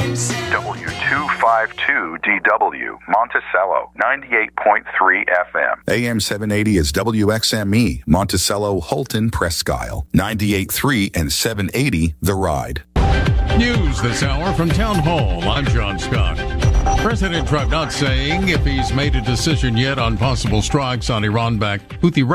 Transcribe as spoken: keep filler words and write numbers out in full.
W two fifty-two D W, Monticello, ninety-eight point three F M. A M seven eighty is W X M E, Monticello, Holton, Presque Isle, ninety-eight point three and seven eighty The Ride. News this hour from Town Hall. I'm John Scott. President Trump not saying if he's made a decision yet on possible strikes on Iran-backed Houthi